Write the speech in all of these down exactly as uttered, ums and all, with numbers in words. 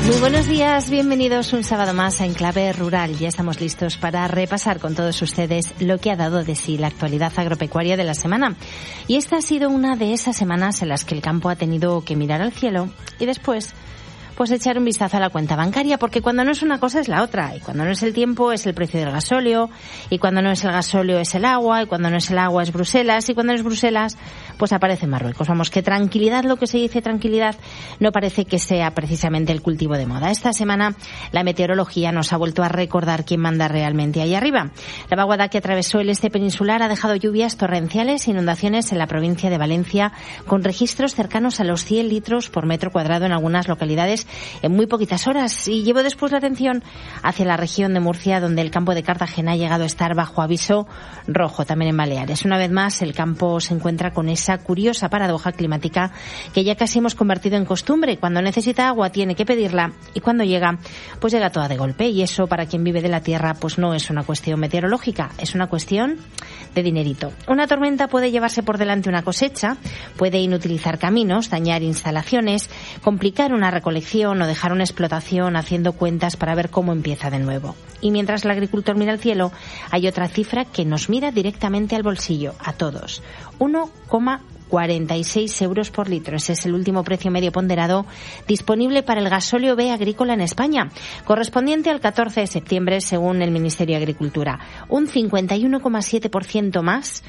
Muy buenos días, bienvenidos un sábado más a Enclave Rural. Ya estamos listos para repasar con todos ustedes lo que ha dado de sí la actualidad agropecuaria de la semana. Y esta ha sido una de esas semanas en las que el campo ha tenido que mirar al cielo y después pues echar un vistazo a la cuenta bancaria, porque cuando no es una cosa es la otra, y cuando no es el tiempo es el precio del gasóleo, y cuando no es el gasóleo es el agua, y cuando no es el agua es Bruselas, y cuando no es Bruselas pues aparece Marruecos. Vamos, que tranquilidad, lo que se dice tranquilidad, no parece que sea precisamente el cultivo de moda. Esta semana la meteorología nos ha vuelto a recordar quién manda realmente ahí arriba. La vaguada que atravesó el este peninsular ha dejado lluvias torrenciales e inundaciones en la provincia de Valencia, con registros cercanos a los cien litros por metro cuadrado en algunas localidades en muy poquitas horas. Y llevo después la atención hacia la región de Murcia, donde el campo de Cartagena ha llegado a estar bajo aviso rojo, también en Baleares. Una vez más, el campo se encuentra con esa curiosa paradoja climática que ya casi hemos convertido en costumbre. Cuando necesita agua tiene que pedirla, y cuando llega, pues llega toda de golpe. Y eso, para quien vive de la tierra, pues no es una cuestión meteorológica, es una cuestión de dinerito. Una tormenta puede llevarse por delante una cosecha, puede inutilizar caminos, dañar instalaciones, complicar una recolección o dejar una explotación haciendo cuentas para ver cómo empieza de nuevo. Y mientras el agricultor mira al cielo, hay otra cifra que nos mira directamente al bolsillo, a todos. uno coma cuarenta y seis euros por litro. Ese es el último precio medio ponderado disponible para el gasóleo B agrícola en España, correspondiente al catorce de septiembre, según el Ministerio de Agricultura. Un cincuenta y uno coma siete por ciento más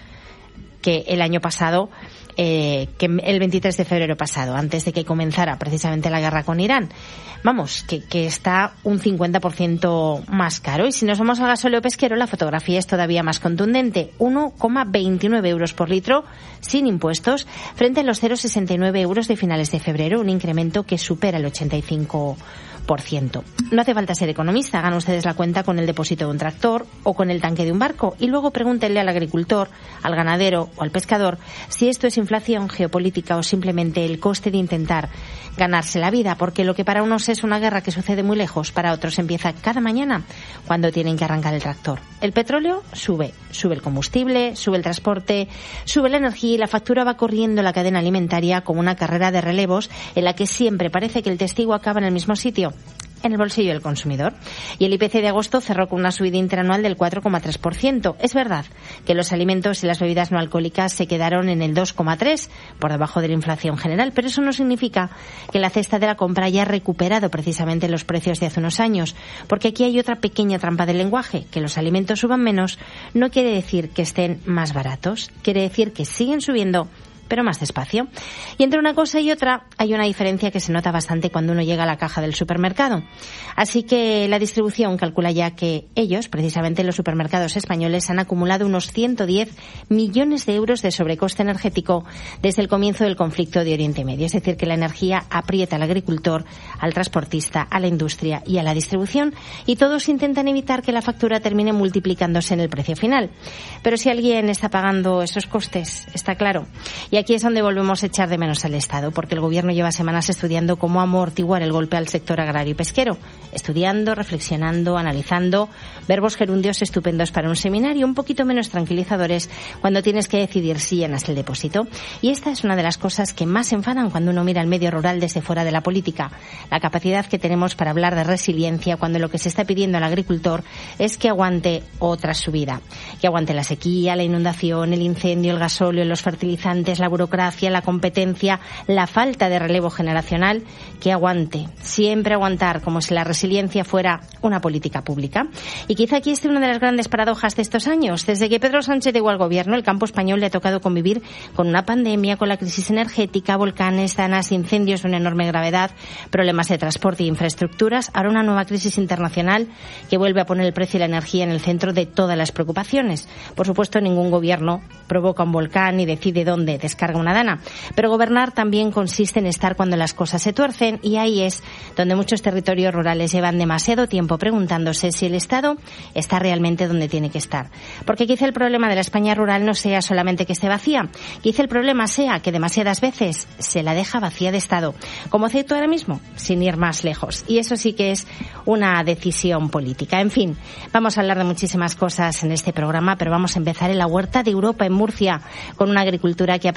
que el año pasado, eh, que el veintitrés de febrero pasado, antes de que comenzara precisamente la guerra con Irán. Vamos, que, que está un cincuenta por ciento más caro. Y si nos vamos al gasóleo pesquero, la fotografía es todavía más contundente. uno coma veintinueve euros por litro, sin impuestos, frente a los cero coma sesenta y nueve euros de finales de febrero, un incremento que supera el ochenta y cinco por ciento. No hace falta ser economista, hagan ustedes la cuenta con el depósito de un tractor o con el tanque de un barco, y luego pregúntenle al agricultor, al ganadero o al pescador si esto es inflación geopolítica o simplemente el coste de intentar ganarse la vida, porque lo que para unos es una guerra que sucede muy lejos, para otros empieza cada mañana cuando tienen que arrancar el tractor. El petróleo sube, sube el combustible, sube el transporte, sube la energía, y la factura va corriendo la cadena alimentaria como una carrera de relevos en la que siempre parece que el testigo acaba en el mismo sitio, en el bolsillo del consumidor. Y el I P C de agosto cerró con una subida interanual del cuatro coma tres por ciento. Es verdad que los alimentos y las bebidas no alcohólicas se quedaron en el dos coma tres por ciento, por debajo de la inflación general, pero eso no significa que la cesta de la compra haya recuperado precisamente los precios de hace unos años, porque aquí hay otra pequeña trampa del lenguaje: que los alimentos suban menos no quiere decir que estén más baratos, quiere decir que siguen subiendo, pero más despacio. Y entre una cosa y otra hay una diferencia que se nota bastante cuando uno llega a la caja del supermercado. Así que la distribución calcula ya que ellos, precisamente los supermercados españoles, han acumulado unos ciento diez millones de euros de sobrecoste energético desde el comienzo del conflicto de Oriente Medio. Es decir, que la energía aprieta al agricultor, al transportista, a la industria y a la distribución, y todos intentan evitar que la factura termine multiplicándose en el precio final. Pero si alguien está pagando esos costes, está claro. Y aquí es donde volvemos a echar de menos al Estado, porque el Gobierno lleva semanas estudiando cómo amortiguar el golpe al sector agrario y pesquero. Estudiando, reflexionando, analizando, verbos gerundios estupendos para un seminario, un poquito menos tranquilizadores cuando tienes que decidir si llenas el depósito. Y esta es una de las cosas que más enfadan cuando uno mira el medio rural desde fuera de la política. La capacidad que tenemos para hablar de resiliencia cuando lo que se está pidiendo al agricultor es que aguante otra subida. Que aguante la sequía, la inundación, el incendio, el gasóleo, los fertilizantes, la burocracia, la competencia, la falta de relevo generacional, que aguante, siempre aguantar, como si la resiliencia fuera una política pública. Y quizá aquí esté una de las grandes paradojas de estos años. Desde que Pedro Sánchez llegó al gobierno, el campo español le ha tocado convivir con una pandemia, con la crisis energética, volcanes, danas, incendios de una enorme gravedad, problemas de transporte e infraestructuras, ahora una nueva crisis internacional que vuelve a poner el precio de la energía en el centro de todas las preocupaciones. Por supuesto, ningún gobierno provoca un volcán y decide dónde descarga una dana, pero gobernar también consiste en estar cuando las cosas se tuercen, y ahí es donde muchos territorios rurales llevan demasiado tiempo preguntándose si el Estado está realmente donde tiene que estar. Porque quizá el problema de la España rural no sea solamente que esté vacía, quizá el problema sea que demasiadas veces se la deja vacía de Estado, como cierto ahora mismo, sin ir más lejos. Y eso sí que es una decisión política. En fin, vamos a hablar de muchísimas cosas en este programa, pero vamos a empezar en la huerta de Europa, en Murcia, con una agricultura que ha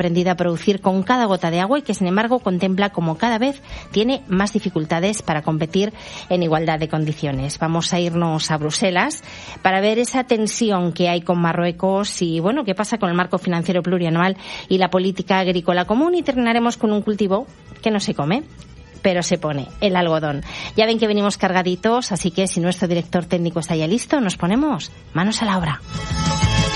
aprendido a producir con cada gota de agua y que, sin embargo, contempla como cada vez tiene más dificultades para competir en igualdad de condiciones. Vamos a irnos a Bruselas para ver esa tensión que hay con Marruecos y, bueno, qué pasa con el marco financiero plurianual y la política agrícola común, y terminaremos con un cultivo que no se come, pero se pone, el algodón. Ya ven que venimos cargaditos, así que si nuestro director técnico está ya listo, nos ponemos manos a la obra.